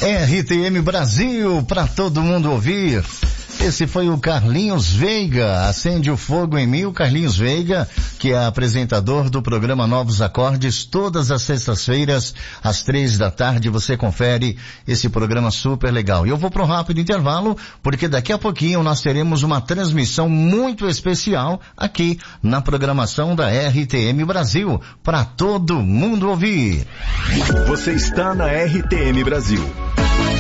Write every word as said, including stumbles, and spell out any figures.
R T M Brasil, para todo mundo ouvir. Esse foi o Carlinhos Veiga, Acende o Fogo em Mim. O Carlinhos Veiga, que é apresentador do programa Novos Acordes, todas as sextas-feiras, às três da tarde, você confere esse programa super legal. E eu vou para um rápido intervalo, porque daqui a pouquinho nós teremos uma transmissão muito especial aqui na programação da R T M Brasil, para todo mundo ouvir. Você está na R T M Brasil.